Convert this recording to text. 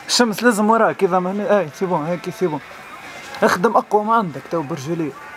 الشمس لازم وراك، اذا ما هنا سي بون، هاكي سي بون. اخدم اقوى ما عندك تو برجوليه.